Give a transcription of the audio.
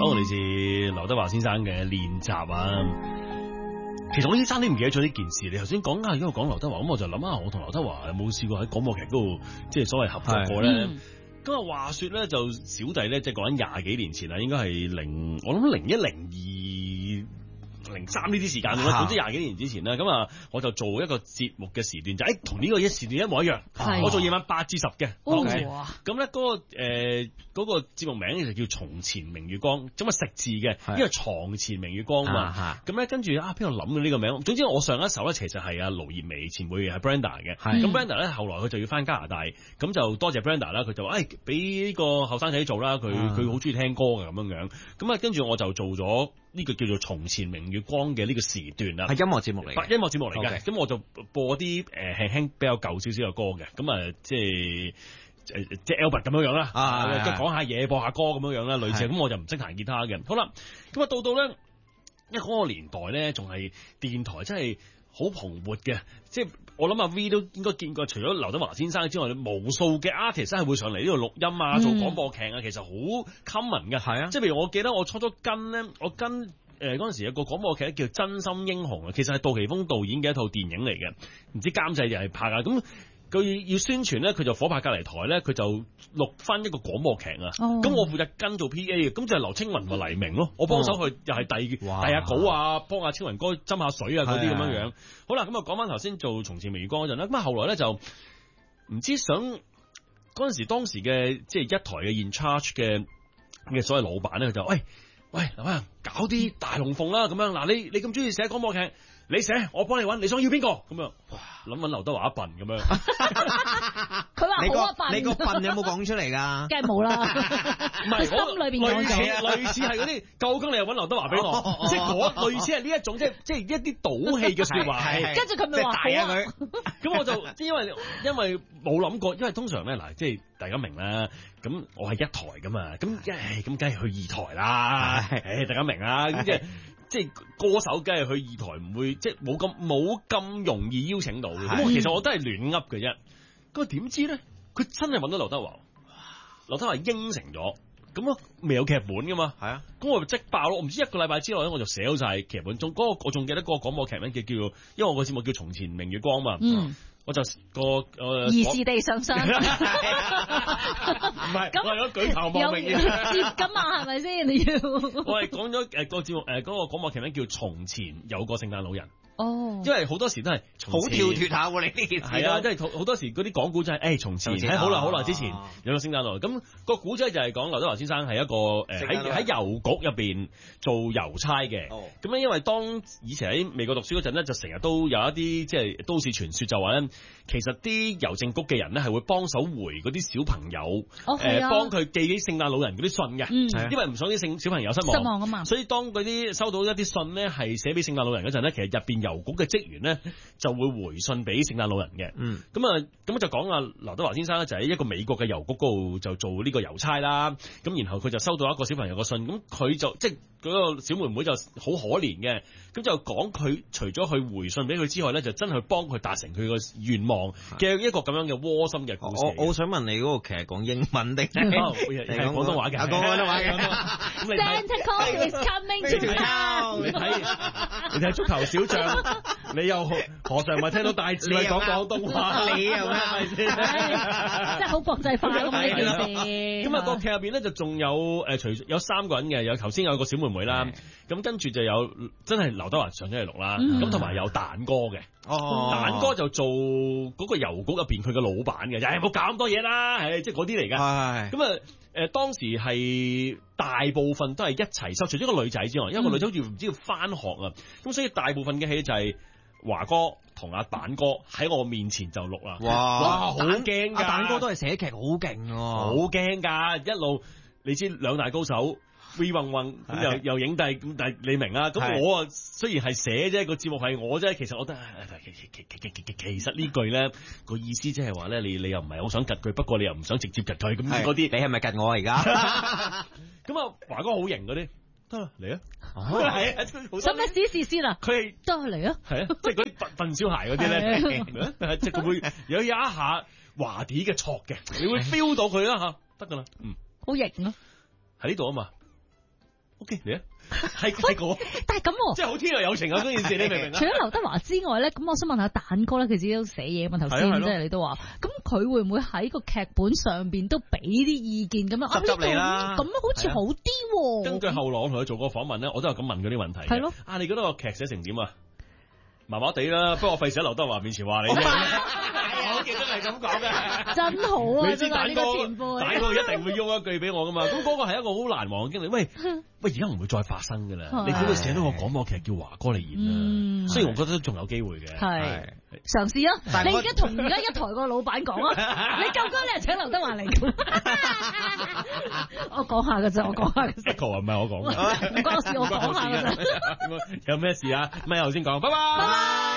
首嚟自劉德華先生嘅練習啊。其實我呢生都唔記得咗呢件事。你頭先講如果講劉德華，咁我就諗下，我同劉德華有冇試過喺廣播劇嗰度即係所謂合作過咧？咁啊，話說咧，就小弟咧，即係講緊廿幾年前啦，應該係我諗01、02、03呢啲時間啦，總之廿幾年之前啦。咁啊，我就做一個節目嘅時段，就同呢個時段一模一樣。我做夜晚8至10嘅。咁咧嗰個節目名就叫從前明月光，咁啊食字嘅，因為床前明月光嘛。咁咧跟住邊度諗嘅呢個名？總之我上一首咧其實係阿盧業薇前輩係 Brenda 嘅。咁 Brenda 咧後來佢就要翻加拿大，咁就多謝 Brenda 啦。佢就話俾呢個後生仔做啦，佢好中意聽歌嘅咁樣。咁啊跟住我就做咗呢個叫做從前明月光嘅呢個時段啦，係音樂節目嚟嘅。咁我就播啲輕輕比較舊少少嘅歌嘅，咁啊即係 Albert 咁樣啦，即係講下嘢，播下歌咁樣啦，類似。咁我就唔識彈吉他嘅。好啦，咁啊到咧，因為嗰個年代咧，仲係電台真係好蓬勃嘅，即係我諗阿 V 都應該見過，除咗劉德華先生之外，無數嘅 artist 係會上嚟呢度錄音啊，做廣播劇啊，其實好 common 嘅。係啊，即係譬如我記得我初跟咧，嗰陣時有個廣播劇叫《真心英雄》啊，其實係杜琪峰導演嘅一套電影嚟嘅，唔知監製又係拍啊。咁佢要宣傳咧，佢就火拍隔離台咧，佢就錄翻一個廣播劇啊。咁我負責跟做 PA 嘅，咁就係劉青雲同黎明咯。我幫手去又係遞下稿啊，幫阿青雲哥斟下水啊嗰啲咁樣樣。好啦，咁啊講翻頭先做從前明月光嗰陣咧，咁啊後來咧就唔知想嗰陣時當時嘅即係一台嘅 in charge 嘅所謂老闆咧，佢就喂，劉生搞啲大龍鳳啦，咁樣嗱，你咁中意寫廣播劇，你寫，我幫你揾，你想要邊個咁樣？哇，諗劉德華一笨咁樣。 佢話好一笨， 你個笨有冇講出嚟㗎？ 梗係冇啦， 唔係心裏邊講咗。 類似係嗰啲夠鐘你又揾劉德華俾我，即係類似係呢一種，即係一啲賭氣嘅説話。 跟住佢咪話好啊佢。 咁我就因為冇諗過，因為通常咧嗱，即係大家明啦。咁我係一台噶嘛，咁梗係去二台啦。大家明啦，咁即係歌手梗係去二台，唔會即係冇咁容易邀請到嘅。咁其實我都係亂噏嘅啫。咁點知咧，佢真係揾到劉德華，劉德華應承咗。咁啊，未有劇本噶嘛？係啊。咁我咪即爆咯！我唔知一個禮拜之內咧，我就寫好晒劇本中。我仲記得嗰個廣播劇名叫，因為我個節目叫《從前明月光》嘛。我就兒時地上霜，唔係， 咁為咗舉頭望明月接噶嘛，係咪先？你要我係講咗個節目嗰個廣播劇名叫《從前有個聖誕老人》。因為好多時都係好跳脫下喎，你呢件事係啊，即係好多時嗰啲講古仔係從前好耐之前有個聖誕老人。咁個古仔就係講劉德華先生係一個喺郵局入邊做郵差嘅。咁咧因為當以前喺美國讀書嗰陣咧，就成日都有一啲即係都市傳說就話咧，其實啲郵政局嘅人咧係會幫手回嗰啲小朋友幫佢寄啲聖誕老人嗰啲信嘅。因為唔想啲小朋友失望啊嘛。 所以當嗰啲收到一啲信咧係寫俾聖誕老人嗰陣咧，其實入邊郵局嘅職員咧就會回信俾聖誕老人嘅。咁就講啊，劉德華先生咧就喺一個美國嘅郵局嗰度就做呢個郵差啦。咁然後佢就收到一個小朋友嘅信，咁佢就即係嗰個小妹妹就好可憐嘅，咁就講佢除咗去回信俾佢之外咧，就真係幫佢達成佢個願望嘅一個咁樣嘅窩心嘅故事。 我想問你嗰個劇係講英文定係廣東話嘅？ 講廣東話嘅。 Santa Claus is coming to town。 你睇足球小將，你又何嘗唔係聽到大智慧講廣東話？ 你又咩？係咪先？ 即係好國際化咁呢件事。 咁啊，個劇入邊咧就仲有除有3個人嘅，有頭先有個小妹妹啦，咁跟住就有真係劉德華上咗嚟錄啦，咁同埋有蛋哥嘅。蛋哥就做嗰個郵局入邊佢嘅老闆嘅，冇搞咁多嘢啦，即係嗰啲嚟噶。咁啊，當時係大部分都係一齊收，除咗個女仔之外，因為個女仔好似唔知要翻學啊，咁所以大部分嘅戲就係華哥同阿蛋哥喺我面前就錄啦。哇，好驚噶！ 蛋哥都係寫劇好勁喎， 好驚噶！一路你知兩大高手。V 運運咁又影帝咁，但係你明啊？咁我啊雖然係寫啫，個節目係我啫，其實我覺得其實呢句咧個意思即係話咧，你又唔係好想及佢，不過你又唔想直接及佢咁嗰啲。你係咪及我而家？ 咁啊，華哥好型嗰啲，得啦嚟啊！係啊， 使咩試試先啊？ 佢係得嚟啊！ 係啊，即係嗰啲笨小孩嗰啲咧，即係佢會有一下華啲嘅錯嘅，你會 feel 到佢啦嚇，得噶啦， 好型啊！ 喺呢度啊嘛。 OK 嚟啊，係我， 但係咁喎， 即係好天若有情啊！嗰件事你明唔明啊？ 除咗劉德華之外咧，咁我想問下蛋哥咧，佢自己都寫嘢嘛，頭先即係你都話，咁佢會唔會喺個劇本上邊都俾啲意見咁樣？ 執你啦， 咁樣好似好啲喎。 根據後來我同佢做過訪問咧，我都有咁問嗰啲問題。 係咯， 你覺得個劇寫成點啊？麻麻地啦，不過我費事喺劉德華面前話你啫。我記得係咁講嘅， 真好啊！ 你知蛋哥前輩， 蛋哥一定會喐一句俾我噶嘛。咁嗰個係一個好難忘嘅經歷。喂，而家唔會再發生噶啦。你點會寫到個廣播劇叫華哥嚟演啊？雖然我覺得都仲有機會嘅。 係嘗試啊！你而家同而家一台個老闆講啊！你夠姜，你係請劉德華嚟。我講下噶咋，我講下噶咋。 Echo 唔係我講嘅， 唔關我事，我講下噶咋。 有咩事啊？咪頭先講，拜拜。